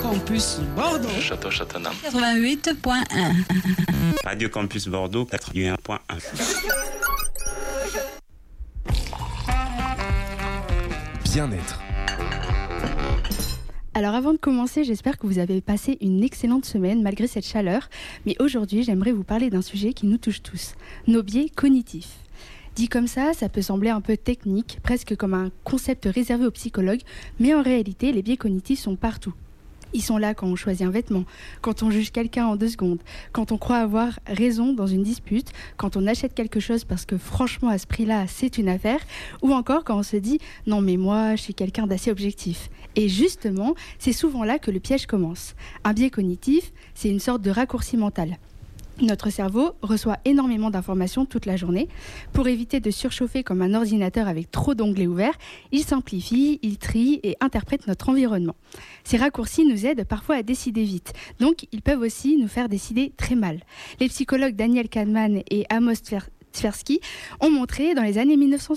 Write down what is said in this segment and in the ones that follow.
Campus Bordeaux. Château-Châteauneuf. 88.1. Radio Campus Bordeaux 81.1. Bien-être. Alors avant de commencer, j'espère que vous avez passé une excellente semaine malgré cette chaleur. Mais aujourd'hui, j'aimerais vous parler d'un sujet qui nous touche tous, nos biais cognitifs. Dit comme ça peut sembler un peu technique, presque comme un concept réservé aux psychologues, mais en réalité, les biais cognitifs sont partout. Ils sont là quand on choisit un vêtement, quand on juge quelqu'un en 2 secondes, quand on croit avoir raison dans une dispute, quand on achète quelque chose parce que franchement à ce prix-là c'est une affaire, ou encore quand on se dit « non mais moi je suis quelqu'un d'assez objectif ». Et justement, c'est souvent là que le piège commence. Un biais cognitif, c'est une sorte de raccourci mental. Notre cerveau reçoit énormément d'informations toute la journée. Pour éviter de surchauffer comme un ordinateur avec trop d'onglets ouverts, il simplifie, il trie et interprète notre environnement. Ces raccourcis nous aident parfois à décider vite, donc ils peuvent aussi nous faire décider très mal. Les psychologues Daniel Kahneman et Amos Tversky ont montré dans les années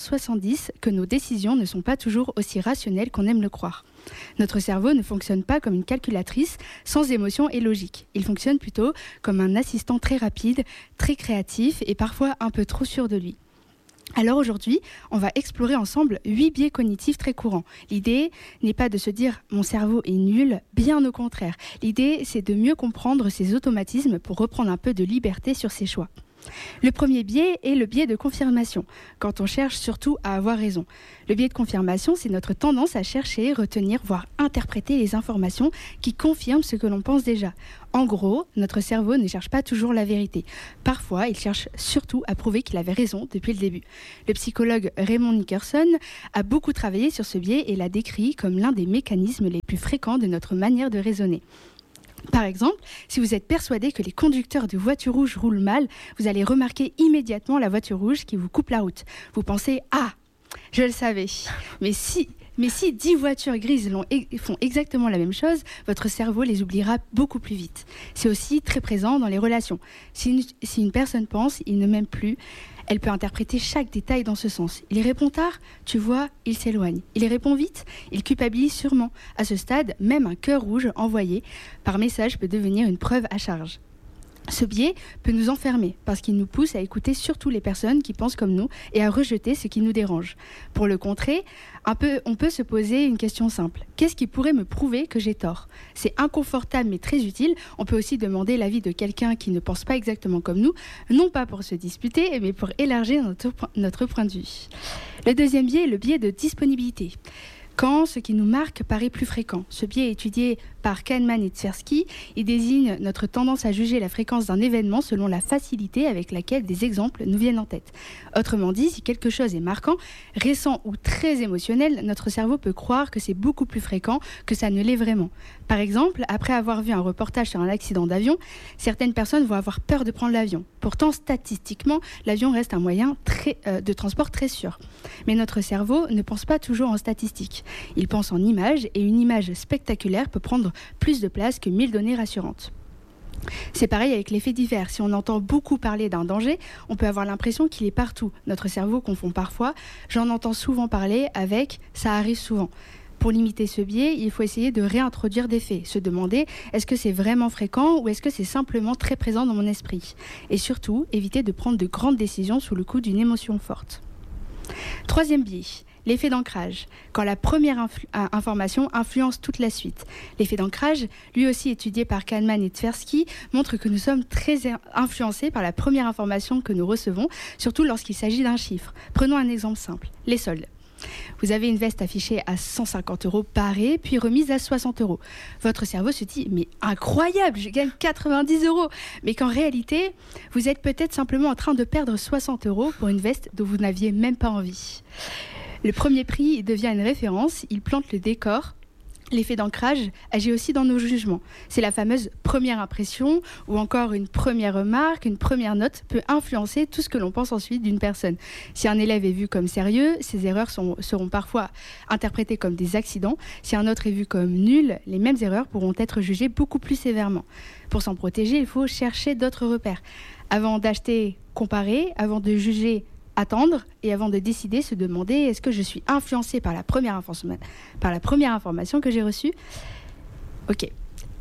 1970 que nos décisions ne sont pas toujours aussi rationnelles qu'on aime le croire. Notre cerveau ne fonctionne pas comme une calculatrice sans émotion et logique. Il fonctionne plutôt comme un assistant très rapide, très créatif et parfois un peu trop sûr de lui. Alors aujourd'hui, on va explorer ensemble 8 biais cognitifs très courants. L'idée n'est pas de se dire « mon cerveau est nul », bien au contraire. L'idée, c'est de mieux comprendre ses automatismes pour reprendre un peu de liberté sur ses choix. Le premier biais est le biais de confirmation, quand on cherche surtout à avoir raison. Le biais de confirmation, c'est notre tendance à chercher, retenir, voire interpréter les informations qui confirment ce que l'on pense déjà. En gros, notre cerveau ne cherche pas toujours la vérité. Parfois, il cherche surtout à prouver qu'il avait raison depuis le début. Le psychologue Raymond Nickerson a beaucoup travaillé sur ce biais et l'a décrit comme l'un des mécanismes les plus fréquents de notre manière de raisonner. Par exemple, si vous êtes persuadé que les conducteurs de voitures rouges roulent mal, vous allez remarquer immédiatement la voiture rouge qui vous coupe la route. Vous pensez « Ah, je le savais !» Mais si 10 voitures grises font exactement la même chose, votre cerveau les oubliera beaucoup plus vite. C'est aussi très présent dans les relations. Si une personne pense « il ne m'aime plus », elle peut interpréter chaque détail dans ce sens. Il répond tard, tu vois, il s'éloigne. Il répond vite, il culpabilise sûrement. À ce stade, même un cœur rouge envoyé par message peut devenir une preuve à charge. Ce biais peut nous enfermer parce qu'il nous pousse à écouter surtout les personnes qui pensent comme nous et à rejeter ce qui nous dérange. Pour le contrer, on peut se poser une question simple. Qu'est-ce qui pourrait me prouver que j'ai tort ? C'est inconfortable mais très utile. On peut aussi demander l'avis de quelqu'un qui ne pense pas exactement comme nous, non pas pour se disputer, mais pour élargir notre point de vue. Le deuxième biais est le biais de disponibilité. Quand ce qui nous marque paraît plus fréquent. Ce biais est étudié par Kahneman et Tversky. Il désigne notre tendance à juger la fréquence d'un événement selon la facilité avec laquelle des exemples nous viennent en tête. Autrement dit, si quelque chose est marquant, récent ou très émotionnel, notre cerveau peut croire que c'est beaucoup plus fréquent que ça ne l'est vraiment. Par exemple, après avoir vu un reportage sur un accident d'avion, certaines personnes vont avoir peur de prendre l'avion. Pourtant, statistiquement, l'avion reste un moyen de transport très sûr. Mais notre cerveau ne pense pas toujours en statistiques. Il pense en images et une image spectaculaire peut prendre plus de place que 1000 données rassurantes. C'est pareil avec les faits divers. Si on entend beaucoup parler d'un danger, on peut avoir l'impression qu'il est partout. Notre cerveau confond parfois « j'en entends souvent parler » avec « ça arrive souvent ». Pour limiter ce biais, il faut essayer de réintroduire des faits, se demander est-ce que c'est vraiment fréquent ou est-ce que c'est simplement très présent dans mon esprit ? Et surtout, éviter de prendre de grandes décisions sous le coup d'une émotion forte. Troisième biais, l'effet d'ancrage, quand la première information influence toute la suite. L'effet d'ancrage, lui aussi étudié par Kahneman et Tversky, montre que nous sommes très influencés par la première information que nous recevons, surtout lorsqu'il s'agit d'un chiffre. Prenons un exemple simple, les soldes. Vous avez une veste affichée à 150 € parée, puis remise à 60 €. Votre cerveau se dit « mais incroyable, je gagne 90 €. Mais qu'en réalité, vous êtes peut-être simplement en train de perdre 60 € pour une veste dont vous n'aviez même pas envie. Le premier prix devient une référence, il plante le décor. L'effet d'ancrage agit aussi dans nos jugements. C'est la fameuse première impression ou encore une première remarque, une première note peut influencer tout ce que l'on pense ensuite d'une personne. Si un élève est vu comme sérieux, ses erreurs seront parfois interprétées comme des accidents. Si un autre est vu comme nul, les mêmes erreurs pourront être jugées beaucoup plus sévèrement. Pour s'en protéger, il faut chercher d'autres repères. Avant d'acheter, comparer. Avant de juger, attendre, et avant de décider, se demander est-ce que je suis influencé par la première information que j'ai reçue. Ok,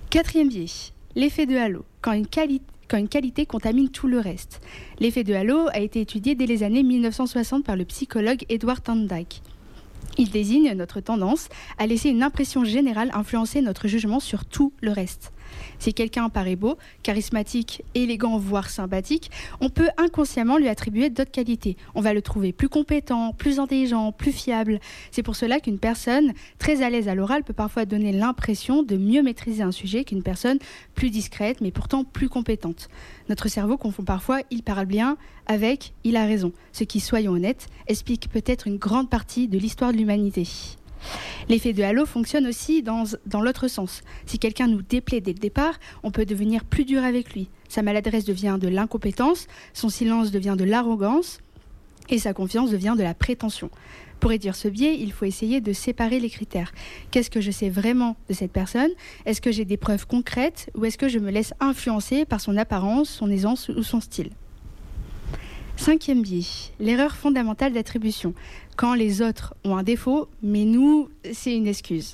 Quatrième biais, l'effet de halo, quand une qualité contamine tout le reste. L'effet de halo a été étudié dès les années 1960 par le psychologue Edward Thorndike. Il désigne notre tendance à laisser une impression générale influencer notre jugement sur tout le reste. Si quelqu'un paraît beau, charismatique, élégant, voire sympathique, on peut inconsciemment lui attribuer d'autres qualités. On va le trouver plus compétent, plus intelligent, plus fiable. C'est pour cela qu'une personne très à l'aise à l'oral peut parfois donner l'impression de mieux maîtriser un sujet qu'une personne plus discrète, mais pourtant plus compétente. Notre cerveau confond parfois « il parle bien » avec « il a raison », ce qui, soyons honnêtes, explique peut-être une grande partie de l'histoire de l'humanité. L'effet de halo fonctionne aussi dans l'autre sens. Si quelqu'un nous déplaît dès le départ, on peut devenir plus dur avec lui. Sa maladresse devient de l'incompétence, son silence devient de l'arrogance et sa confiance devient de la prétention. Pour réduire ce biais, il faut essayer de séparer les critères. Qu'est-ce que je sais vraiment de cette personne ? Est-ce que j'ai des preuves concrètes ou est-ce que je me laisse influencer par son apparence, son aisance ou son style ? Cinquième biais, l'erreur fondamentale d'attribution. Quand les autres ont un défaut, mais nous, c'est une excuse.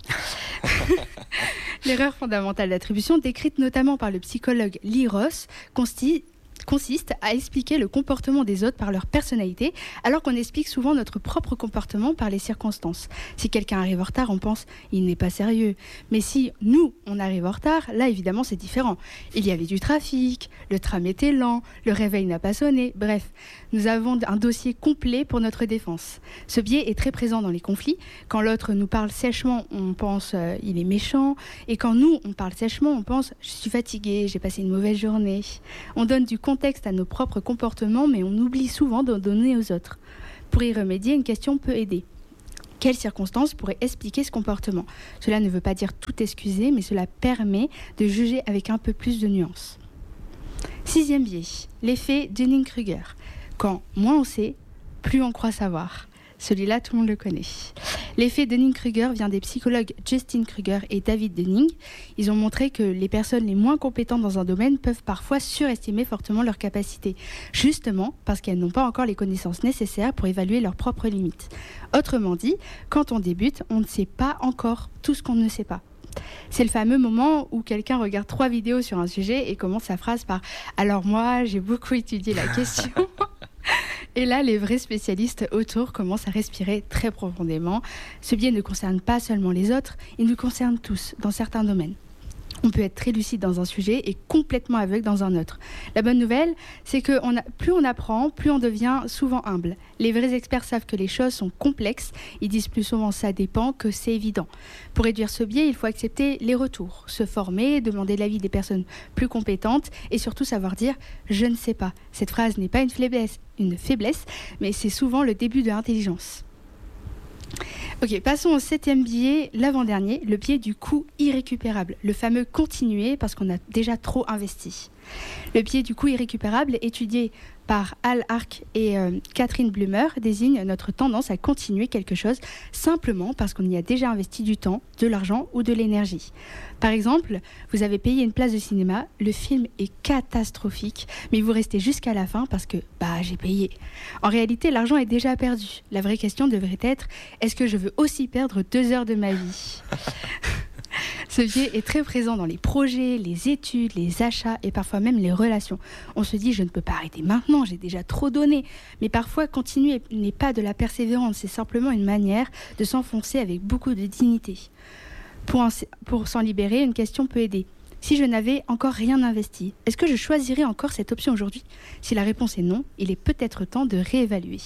L'erreur fondamentale d'attribution, décrite notamment par le psychologue Lee Ross, consiste à expliquer le comportement des autres par leur personnalité, alors qu'on explique souvent notre propre comportement par les circonstances. Si quelqu'un arrive en retard, on pense « il n'est pas sérieux ». Mais si nous, on arrive en retard, là évidemment c'est différent. Il y avait du trafic, le tram était lent, le réveil n'a pas sonné, bref. Nous avons un dossier complet pour notre défense. Ce biais est très présent dans les conflits. Quand l'autre nous parle sèchement, on pense « il est méchant ». Et quand nous, on parle sèchement, on pense « je suis fatigué, j'ai passé une mauvaise journée ». On donne du contexte à nos propres comportements, mais on oublie souvent d'en donner aux autres. Pour y remédier, une question peut aider. Quelles circonstances pourraient expliquer ce comportement ? Cela ne veut pas dire tout excuser, mais cela permet de juger avec un peu plus de nuance. Sixième biais, l'effet Dunning-Kruger. Quand moins on sait, plus on croit savoir. Celui-là, tout le monde le connaît. L'effet Dunning-Kruger vient des psychologues Justin Kruger et David Dunning. Ils ont montré que les personnes les moins compétentes dans un domaine peuvent parfois surestimer fortement leurs capacités, justement parce qu'elles n'ont pas encore les connaissances nécessaires pour évaluer leurs propres limites. Autrement dit, quand on débute, on ne sait pas encore tout ce qu'on ne sait pas. C'est le fameux moment où quelqu'un regarde 3 vidéos sur un sujet et commence sa phrase par « Alors moi, j'ai beaucoup étudié la question ». Et là, les vrais spécialistes autour commencent à respirer très profondément. Ce biais ne concerne pas seulement les autres, il nous concerne tous, dans certains domaines. On peut être très lucide dans un sujet et complètement aveugle dans un autre. La bonne nouvelle, c'est que plus on apprend, plus on devient souvent humble. Les vrais experts savent que les choses sont complexes. Ils disent plus souvent ça dépend que c'est évident. Pour réduire ce biais, il faut accepter les retours, se former, demander l'avis des personnes plus compétentes et surtout savoir dire « je ne sais pas ». Cette phrase n'est pas une faiblesse, mais c'est souvent le début de l'intelligence. Ok, passons au 7e biais, l'avant-dernier, le biais du coût irrécupérable, le fameux continuer parce qu'on a déjà trop investi. Le biais du coût irrécupérable, étudié par Al Ark et Catherine Blumer, désigne notre tendance à continuer quelque chose simplement parce qu'on y a déjà investi du temps, de l'argent ou de l'énergie. Par exemple, vous avez payé une place de cinéma, le film est catastrophique, mais vous restez jusqu'à la fin parce que j'ai payé. En réalité, l'argent est déjà perdu. La vraie question devrait être, est-ce que je veux aussi perdre 2 heures de ma vie ? Ce biais est très présent dans les projets, les études, les achats et parfois même les relations. On se dit, je ne peux pas arrêter maintenant, j'ai déjà trop donné. Mais parfois, continuer n'est pas de la persévérance, c'est simplement une manière de s'enfoncer avec beaucoup de dignité. Pour s'en libérer, une question peut aider. Si je n'avais encore rien investi, est-ce que je choisirais encore cette option aujourd'hui ? Si la réponse est non, il est peut-être temps de réévaluer.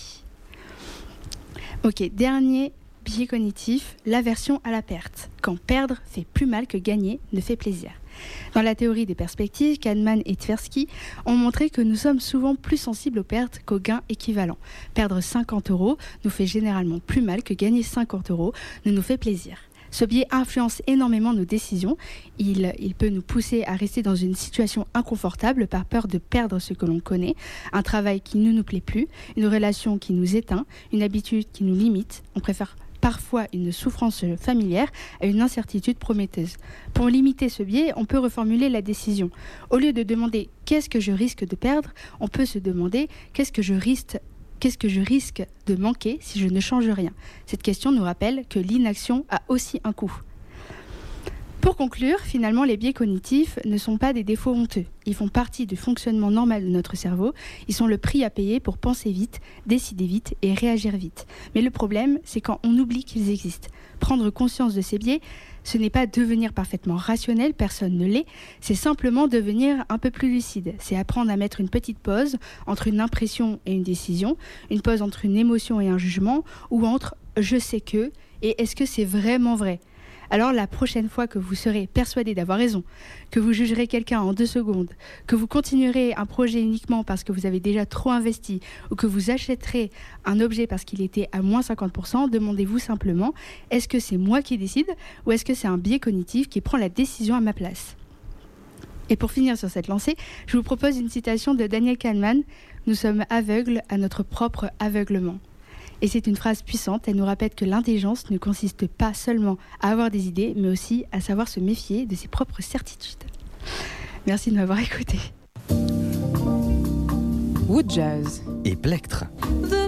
Ok, dernier biais cognitif, l'aversion à la perte. Quand perdre fait plus mal que gagner ne fait plaisir. Dans la théorie des perspectives, Kahneman et Tversky ont montré que nous sommes souvent plus sensibles aux pertes qu'aux gains équivalents. Perdre 50 € nous fait généralement plus mal que gagner 50 € ne nous fait plaisir. Ce biais influence énormément nos décisions. Il peut nous pousser à rester dans une situation inconfortable par peur de perdre ce que l'on connaît, un travail qui ne nous plaît plus, une relation qui nous éteint, une habitude qui nous limite. On préfère parfois une souffrance familière à une incertitude prometteuse. Pour limiter ce biais, on peut reformuler la décision. Au lieu de demander « qu'est-ce que je risque de perdre ?», on peut se demander « qu'est-ce que je risque de manquer si je ne change rien ?» Cette question nous rappelle que l'inaction a aussi un coût. Pour conclure, finalement, les biais cognitifs ne sont pas des défauts honteux. Ils font partie du fonctionnement normal de notre cerveau. Ils sont le prix à payer pour penser vite, décider vite et réagir vite. Mais le problème, c'est quand on oublie qu'ils existent. Prendre conscience de ces biais, ce n'est pas devenir parfaitement rationnel, personne ne l'est. C'est simplement devenir un peu plus lucide. C'est apprendre à mettre une petite pause entre une impression et une décision, une pause entre une émotion et un jugement, ou entre « je sais que » et « est-ce que c'est vraiment vrai ?» Alors la prochaine fois que vous serez persuadé d'avoir raison, que vous jugerez quelqu'un en 2 secondes, que vous continuerez un projet uniquement parce que vous avez déjà trop investi ou que vous achèterez un objet parce qu'il était à moins 50%, demandez-vous simplement, est-ce que c'est moi qui décide ou est-ce que c'est un biais cognitif qui prend la décision à ma place ? Et pour finir sur cette lancée, je vous propose une citation de Daniel Kahneman, « Nous sommes aveugles à notre propre aveuglement ». Et c'est une phrase puissante, elle nous rappelle que l'intelligence ne consiste pas seulement à avoir des idées, mais aussi à savoir se méfier de ses propres certitudes. Merci de m'avoir écouté. Wood Jazz et Plectre.